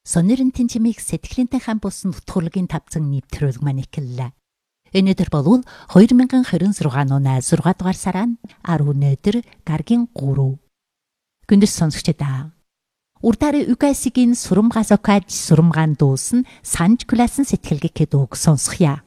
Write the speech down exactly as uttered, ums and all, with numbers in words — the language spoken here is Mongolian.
Сонирн тэнчимийг сэтгэлийнхэн хан бусан нутгуулагийн тавцан нэвтрүүлэг маань эхэллээ. Өнөөдөр болвол хоёр мянган хорин зургаан оноо зургаан дугаар сараа арав өнөөдөр гаргийн гурав. Гүндэс сонсогчдаа. Уртары Юкасигийн сурамгаас окаж сурамгаан дуусан санж классын сэтгэлгээ дууг сонсхъя.